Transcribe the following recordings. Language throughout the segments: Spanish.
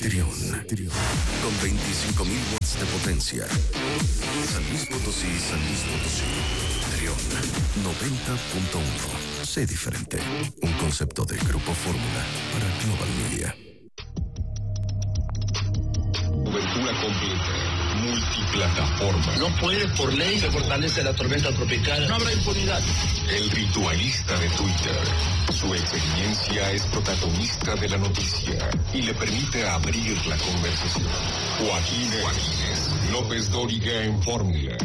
Trión, con 25,000 watts de potencia. San Luis Potosí, Trión, 90.1. Sé diferente. Un concepto de Grupo Fórmula para Global Media. Cobertura completa, multiplataforma. No puede, por ley, se fortalece la tormenta tropical. No habrá impunidad. El ritualista de Twitter. Su experiencia es protagonista de la noticia y le permite abrir la conversación. Joaquín López Dóriga en Fórmula.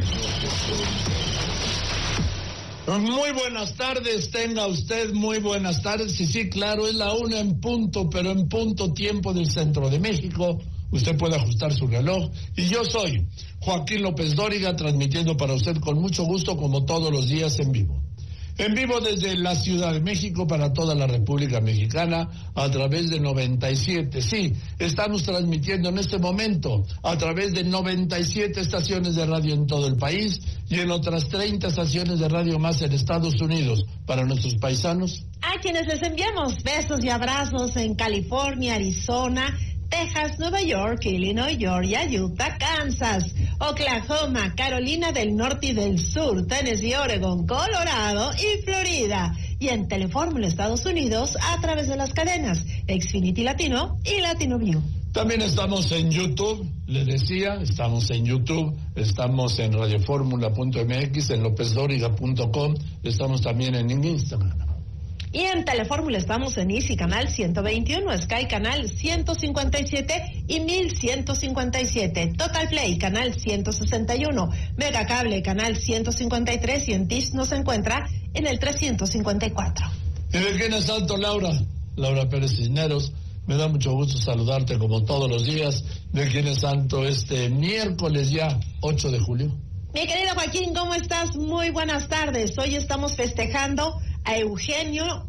Muy buenas tardes, tenga usted muy buenas tardes. Y sí, claro, es la 1 en punto, pero en punto tiempo del centro de México. Usted puede ajustar su reloj. Y yo soy Joaquín López Dóriga, transmitiendo para usted con mucho gusto, como todos los días, en vivo. En vivo desde la Ciudad de México para toda la República Mexicana a través de 97. Sí, estamos transmitiendo en este momento a través de 97 estaciones de radio en todo el país y en otras 30 estaciones de radio más en Estados Unidos para nuestros paisanos. A quienes les enviamos besos y abrazos en California, Arizona, Texas, Nueva York, Illinois, Georgia, Utah, Kansas, Oklahoma, Carolina del Norte y del Sur, Tennessee, Oregon, Colorado y Florida. Y en Telefórmula Estados Unidos a través de las cadenas Xfinity Latino y Latino View. También estamos en YouTube, les decía, estamos en YouTube, estamos en radioformula.mx, en lopezdoriga.com, estamos también en Instagram. Y en Telefórmula estamos en Easy Canal 121, Sky Canal 157 y 1157, Total Play Canal 161, Mega Cable Canal 153 y en Dish nos encuentra en el 354. ¿Y de quién es alto, Laura? Laura Pérez Cisneros. Me da mucho gusto saludarte como todos los días. ¿De quién es santo este miércoles ya, 8 de julio? Mi querido Joaquín, ¿cómo estás? Muy buenas tardes. Hoy estamos festejando a Eugenio,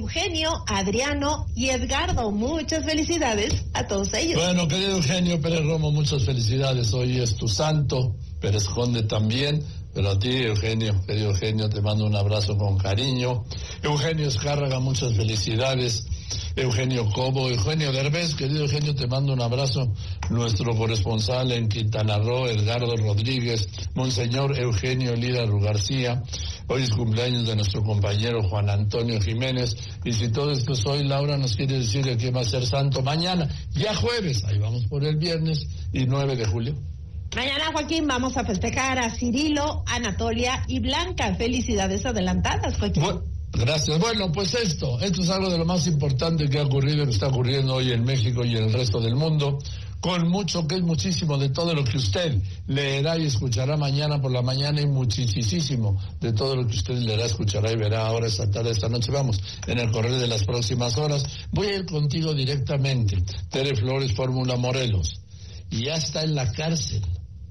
Adriano y Edgardo. Muchas felicidades a todos ellos. Bueno, querido Eugenio Pérez Romo, muchas felicidades. Hoy es tu santo, Pérez Conde también. Pero a ti, Eugenio, querido Eugenio, te mando un abrazo con cariño. Eugenio Escárraga, muchas felicidades. Eugenio Cobo, Eugenio Derbez, querido Eugenio, te mando un abrazo. Nuestro corresponsal en Quintana Roo, Edgardo Rodríguez, Monseñor Eugenio Lira García. Hoy es cumpleaños de nuestro compañero Juan Antonio Jiménez. Y si todo esto es hoy, Laura nos quiere decir que quién va a ser santo mañana, ya jueves, ahí vamos por el viernes, y 9 de julio. Mañana, Joaquín, vamos a festejar a Cirilo, Anatolia y Blanca. Felicidades adelantadas, Joaquín. Gracias. Bueno, pues esto es algo de lo más importante que ha ocurrido y que está ocurriendo hoy en México y en el resto del mundo, con mucho, que es muchísimo de todo lo que usted leerá y escuchará mañana por la mañana y muchísimo de todo lo que usted leerá, escuchará y verá ahora, esta tarde, esta noche. Vamos, en el correr de las próximas horas. Voy a ir contigo directamente. Tere Flores, Fórmula Morelos. Y ya está en la cárcel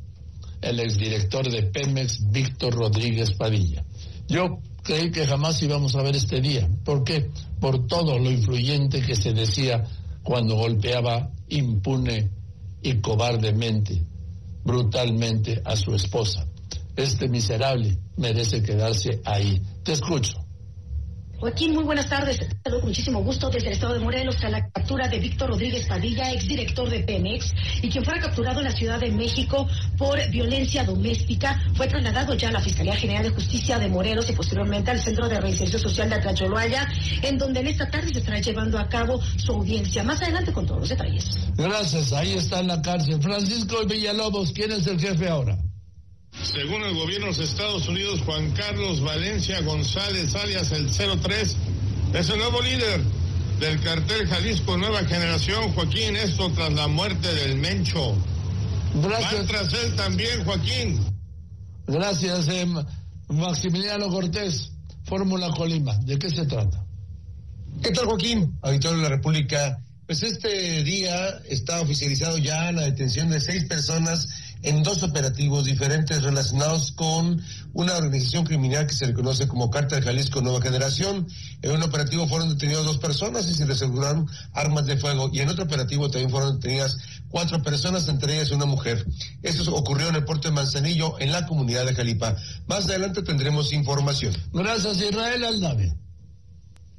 el exdirector de Pemex, Víctor Rodríguez Padilla. Yo creí que jamás íbamos a ver este día. ¿Por qué? Por todo lo influyente que se decía cuando golpeaba impune y cobardemente, brutalmente a su esposa. Este miserable merece quedarse ahí. Te escucho. Joaquín, muy buenas tardes. Te saludo con muchísimo gusto desde el estado de Morelos a la captura de Víctor Rodríguez Padilla, exdirector de Pemex, y quien fuera capturado en la Ciudad de México por violencia doméstica. Fue trasladado ya a la Fiscalía General de Justicia de Morelos y posteriormente al Centro de Reinserción Social de Atlacholoaya, en donde en esta tarde se estará llevando a cabo su audiencia. Más adelante con todos los detalles. Gracias, ahí está en la cárcel. Francisco Villalobos, ¿quién es el jefe ahora? Según el gobierno de los Estados Unidos, Juan Carlos Valencia González, alias el 03, es el nuevo líder del cartel Jalisco Nueva Generación, Joaquín, esto tras la muerte del Mencho. Gracias. Van tras él también, Joaquín. Gracias, Maximiliano Cortés, Fórmula Colima. ¿De qué se trata? ¿Qué tal, Joaquín? Auditorio de la República. Pues este día está oficializado ya la detención de 6 personas en 2 operativos diferentes relacionados con una organización criminal que se le conoce como Cártel Jalisco Nueva Generación. En un operativo fueron detenidas 2 personas y se les aseguraron armas de fuego, y en otro operativo también fueron detenidas 4 personas, entre ellas una mujer. Esto ocurrió en el puerto de Manzanillo, en la comunidad de Jalapa. Más adelante tendremos información. Gracias, Israel Aldave.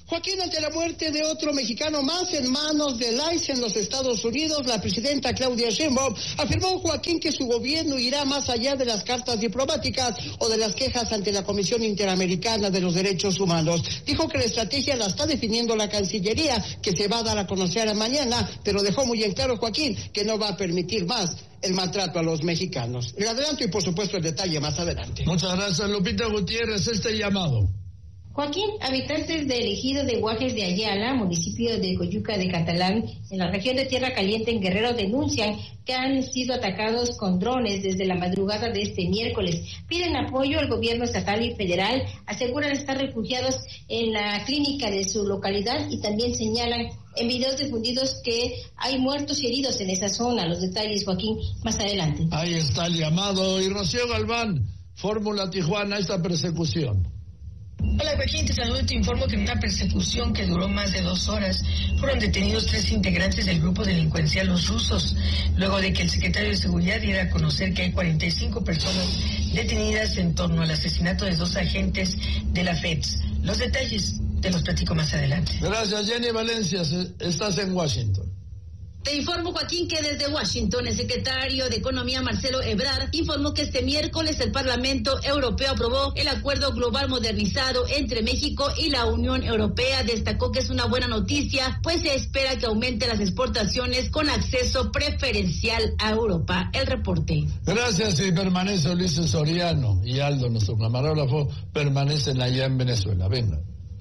Joaquín, ante la muerte de otro mexicano más en manos del ICE en los Estados Unidos, la presidenta Claudia Sheinbaum afirmó, Joaquín, que su gobierno irá más allá de las cartas diplomáticas o de las quejas ante la Comisión Interamericana de los Derechos Humanos. Dijo que la estrategia la está definiendo la Cancillería, que se va a dar a conocer mañana, pero dejó muy en claro, Joaquín, que no va a permitir más el maltrato a los mexicanos. Le adelanto y por supuesto el detalle más adelante. Muchas gracias, Lupita Gutiérrez. Este llamado. Joaquín, habitantes del ejido de Guajes de Ayala, municipio de Coyuca de Catalán, en la región de Tierra Caliente, en Guerrero, denuncian que han sido atacados con drones desde la madrugada de este miércoles. Piden apoyo al gobierno estatal y federal, aseguran estar refugiados en la clínica de su localidad y también señalan en videos difundidos que hay muertos y heridos en esa zona. Los detalles, Joaquín, más adelante. Ahí está el llamado. Y Rocío Galván, Fórmula Tijuana, esta persecución. Hola, Joaquín, te saludo y te informo que en una persecución que duró más de 2 horas fueron detenidos 3 integrantes del grupo delincuencial Los Rusos, luego de que el secretario de Seguridad diera a conocer que hay 45 personas detenidas en torno al asesinato de 2 agentes de la FEDS. Los detalles te los platico más adelante. Gracias, Jenny Valencia, estás en Washington. Te informo, Joaquín, que desde Washington el secretario de Economía, Marcelo Ebrard, informó que este miércoles el Parlamento Europeo aprobó el Acuerdo Global Modernizado entre México y la Unión Europea. Destacó que es una buena noticia, pues se espera que aumente las exportaciones con acceso preferencial a Europa. El reporte. Gracias, y permanece Ulises Soriano y Aldo, nuestro camarógrafo, permanecen allá en Venezuela. Venga.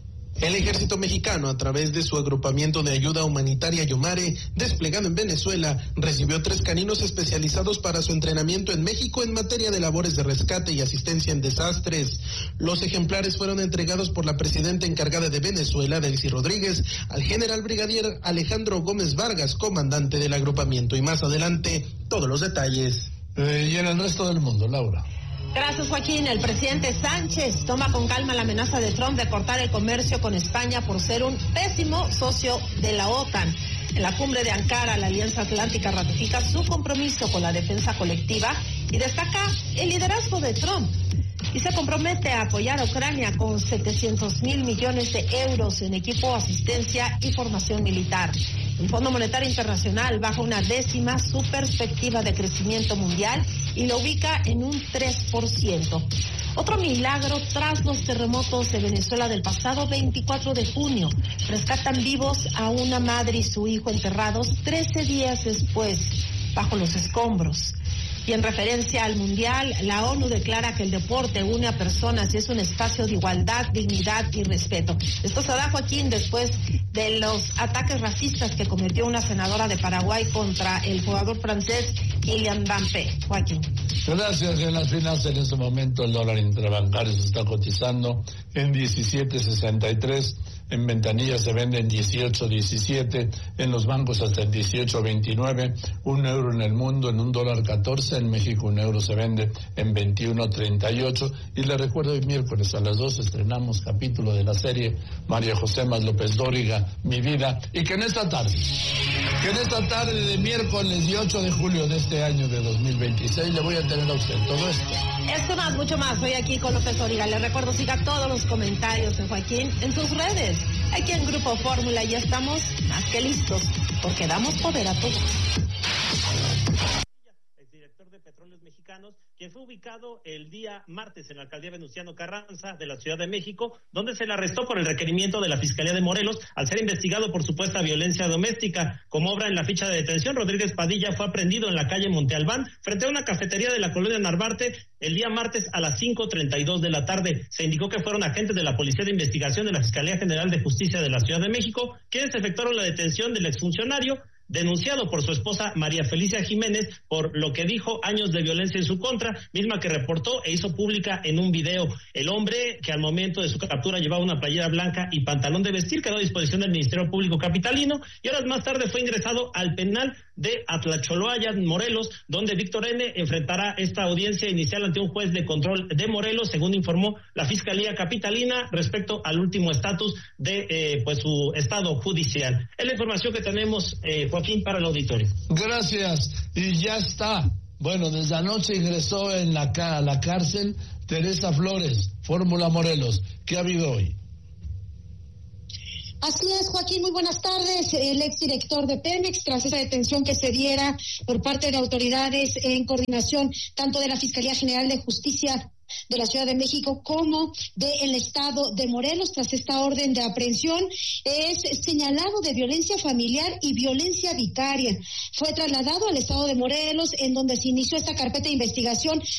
El ejército mexicano, a través de su agrupamiento de ayuda humanitaria Yomare, desplegado en Venezuela, recibió 3 caninos especializados para su entrenamiento en México en materia de labores de rescate y asistencia en desastres. Los ejemplares fueron entregados por la presidenta encargada de Venezuela, Delcy Rodríguez, al general brigadier Alejandro Gómez Vargas, comandante del agrupamiento. Y más adelante, todos los detalles. Y en el resto del mundo, Laura. Gracias, Joaquín. El presidente Sánchez toma con calma la amenaza de Trump de cortar el comercio con España por ser un pésimo socio de la OTAN. En la cumbre de Ankara, la Alianza Atlántica ratifica su compromiso con la defensa colectiva y destaca el liderazgo de Trump. Y se compromete a apoyar a Ucrania con 700.000 millones de euros en equipo, asistencia y formación militar. El Fondo Monetario Internacional baja una décima su perspectiva de crecimiento mundial y lo ubica en un 3%. Otro milagro tras los terremotos de Venezuela del pasado 24 de junio. Rescatan vivos a una madre y su hijo enterrados 13 días después bajo los escombros. Y en referencia al Mundial, la ONU declara que el deporte une a personas y es un espacio de igualdad, dignidad y respeto. Esto se da, Joaquín, después de los ataques racistas que cometió una senadora de Paraguay contra el jugador francés Kylian Mbappé. Joaquín. Gracias. En las finanzas, en este momento el dólar interbancario se está cotizando en 17.63. En ventanillas se vende en 18.17, en los bancos hasta en 18.29, €1 en el mundo en $1.14, en México €1 se vende en 21.38. Y le recuerdo, hoy miércoles a las 2 estrenamos capítulo de la serie María José Más López Dóriga, Mi Vida, y que en esta tarde de miércoles 18 de julio de este año de 2026 le voy a tener a usted todo esto. Esto más, mucho más, hoy aquí con López Dóriga. Le recuerdo, siga todos los comentarios de Joaquín en sus redes. Aquí en Grupo Fórmula ya estamos más que listos, porque damos poder a todos. Exdirector de Petróleos Mexicanos, quien fue ubicado el día martes en la alcaldía Venustiano Carranza de la Ciudad de México, donde se le arrestó por el requerimiento de la Fiscalía de Morelos al ser investigado por supuesta violencia doméstica. Como obra en la ficha de detención, Rodríguez Padilla fue aprehendido en la calle Monte Albán, frente a una cafetería de la colonia Narvarte, el día martes a las 5:32 de la tarde. Se indicó que fueron agentes de la Policía de Investigación de la Fiscalía General de Justicia de la Ciudad de México quienes efectuaron la detención del exfuncionario, denunciado por su esposa María Felicia Jiménez por lo que dijo años de violencia en su contra, misma que reportó e hizo pública en un video. El hombre, que al momento de su captura llevaba una playera blanca y pantalón de vestir, quedó a disposición del Ministerio Público Capitalino y horas más tarde fue ingresado al penal de Atlacholoaya, Morelos, donde Víctor N. enfrentará esta audiencia inicial ante un juez de control de Morelos, según informó la Fiscalía Capitalina respecto al último estatus de pues su estado judicial. Es la información que tenemos, Joaquín, para el auditorio. Gracias, y ya está. Bueno, desde anoche ingresó a la cárcel Teresa Flores, Fórmula Morelos. ¿Qué ha habido hoy? Así es, Joaquín, muy buenas tardes. El exdirector de Pemex, tras esa detención que se diera por parte de autoridades en coordinación tanto de la Fiscalía General de Justicia de la Ciudad de México como del Estado de Morelos, tras esta orden de aprehensión, es señalado de violencia familiar y violencia vicaria. Fue trasladado al Estado de Morelos, en donde se inició esta carpeta de investigación